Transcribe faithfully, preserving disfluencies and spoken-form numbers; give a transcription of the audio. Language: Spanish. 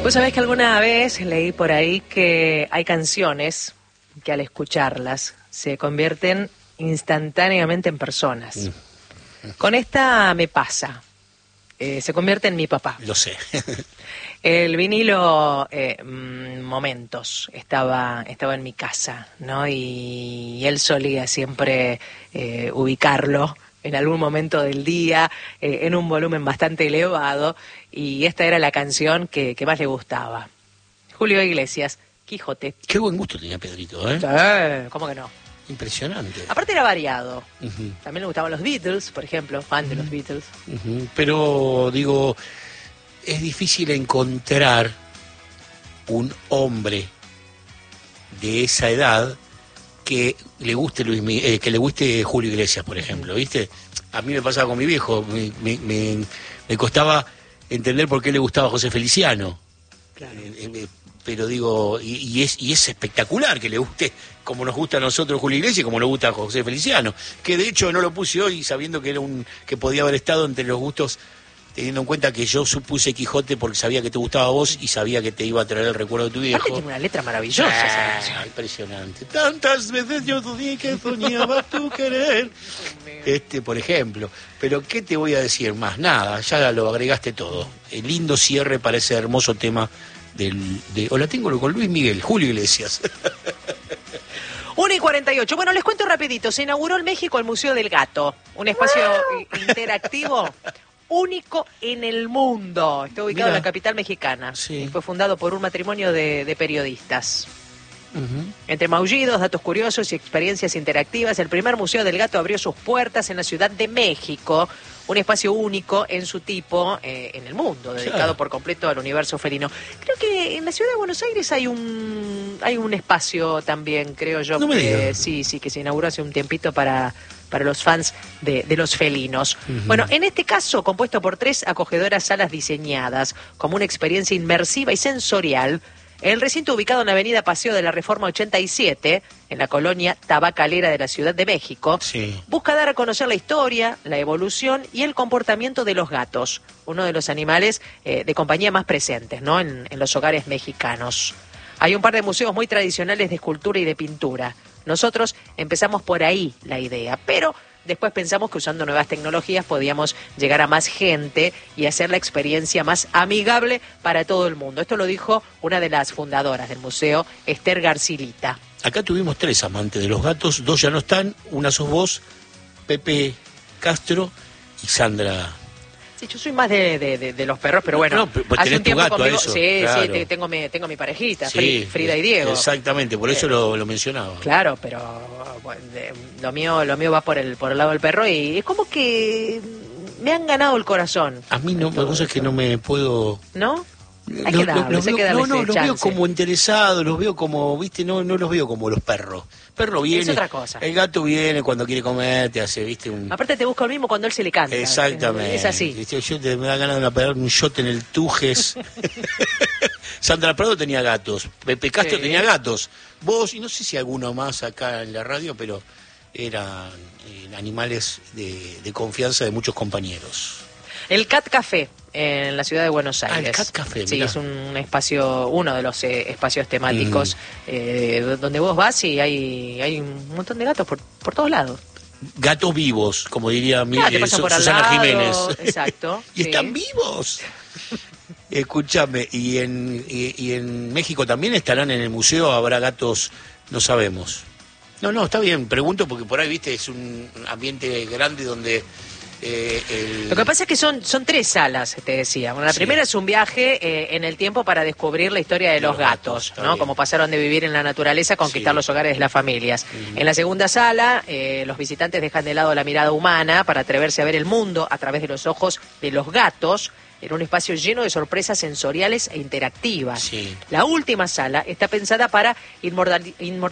Vos sabés que alguna vez leí por ahí que hay canciones que al escucharlas se convierten instantáneamente en personas. Mm. Con esta me pasa. Eh, se convierte en mi papá. Lo sé. El vinilo eh, Momentos estaba estaba en mi casa, ¿no? Y, y él solía siempre eh, ubicarlo en algún momento del día, eh, en un volumen bastante elevado, y esta era la canción que, que más le gustaba. Julio Iglesias, Quijote. Qué buen gusto tenía Pedrito, ¿eh? Sí, ¿cómo que no? Impresionante. Aparte era variado. Uh-huh. También le gustaban los Beatles, por ejemplo, fan de los Beatles. Uh-huh. Pero, digo, es difícil encontrar un hombre de esa edad que le guste Luis eh, que le guste Julio Iglesias, por ejemplo, ¿viste? A mí me pasaba con mi viejo, me, me, me, me costaba entender por qué le gustaba José Feliciano. Claro. Eh, eh, pero digo, y, y, es, y es espectacular que le guste como nos gusta a nosotros Julio Iglesias y como nos gusta a José Feliciano, que de hecho no lo puse hoy sabiendo que era un que podía haber estado entre los gustos, teniendo en cuenta que yo supuse Quijote porque sabía que te gustaba a vos y sabía que te iba a traer el recuerdo de tu viejo. Aparte tiene una letra maravillosa. Ah, esa canción. Impresionante. Tantas veces yo dudé que soñaba tu querer. Este, por ejemplo. Pero ¿qué te voy a decir más? Nada, ya lo agregaste todo. El lindo cierre para ese hermoso tema del... De, o la tengo con Luis Miguel, Julio Iglesias. una y cuarenta y ocho. Bueno, les cuento rapidito. Se inauguró en México el Museo del Gato. Un espacio interactivo único en el mundo. Está ubicado Mirá. en la capital mexicana. Sí. Fue fundado por un matrimonio de, de periodistas. Uh-huh. Entre maullidos, datos curiosos y experiencias interactivas, el primer Museo del Gato abrió sus puertas en la Ciudad de México, un espacio único en su tipo eh, en el mundo, dedicado claro. por completo al universo felino. Creo que en la Ciudad de Buenos Aires hay un hay un espacio también, creo yo, no me que digas. sí, sí, que se inauguró hace un tiempito para para los fans de, de los felinos. Uh-huh. Bueno, en este caso, compuesto por tres acogedoras salas diseñadas como una experiencia inmersiva y sensorial, el recinto ubicado en la avenida Paseo de la Reforma ochenta y siete, en la colonia Tabacalera de la Ciudad de México, sí. busca dar a conocer la historia, la evolución y el comportamiento de los gatos, uno de los animales eh, de compañía más presentes, ¿no? en, en los hogares mexicanos. Hay un par de museos muy tradicionales de escultura y de pintura. Nosotros empezamos por ahí la idea, pero después pensamos que usando nuevas tecnologías podíamos llegar a más gente y hacer la experiencia más amigable para todo el mundo. Esto lo dijo una de las fundadoras del museo, Esther Garcilita. Acá tuvimos tres amantes de los gatos, dos ya no están, una sos vos, Pepe Castro y Sandra. Sí, yo soy más de, de, de, de los perros, pero bueno, no, pues hace un tiempo conmigo, eso, sí, claro. sí, tengo mi, tengo mi parejita, sí, Frida y Diego. Exactamente, por eso eh, lo, lo mencionaba. Claro, pero bueno, de, lo mío lo mío va por el por el lado del perro y es como que me han ganado el corazón. A mí no, la cosa es que no me puedo... ¿No? Hay que darle, los, los hay que darle no, no, ese los chance. veo como interesados, los veo como, viste, no, no los veo como los perros. Perro viene, es otra cosa. El gato viene cuando quiere comer, te hace, viste, un... Aparte te busca el mismo cuando él se le canta. Exactamente. Es así. ¿Viste? Yo te, me da ganas de pegar un shot en el Tujes. Sandra Prado tenía gatos, Pepe Castro sí. tenía gatos. Vos, y no sé si alguno más acá en la radio, pero eran eh, animales de, de confianza de muchos compañeros. El Cat Café en la ciudad de Buenos Aires. Ah, el Cat Café, sí, mirá. es un espacio, uno de los eh, espacios temáticos mm. eh, donde vos vas y hay hay un montón de gatos por, por todos lados. Gatos vivos, como diría mi, ah, eh, Susana lado, Jiménez. Exacto. y sí. están vivos. Escúchame, y en, y, y en México también estarán en el museo, habrá gatos, no sabemos. No, no, está bien, pregunto porque por ahí, viste, es un ambiente grande donde... Eh, el... Lo que pasa es que son son tres salas, te decía. Bueno, la sí. primera es un viaje eh, en el tiempo para descubrir la historia de, de los, los gatos, gatos ¿no? Bien. Cómo pasaron de vivir en la naturaleza a conquistar sí. los hogares de las familias. Uh-huh. En la segunda sala, eh, los visitantes dejan de lado la mirada humana para atreverse a ver el mundo a través de los ojos de los gatos, en un espacio lleno de sorpresas sensoriales e interactivas. Sí. La última sala está pensada para inmortalizar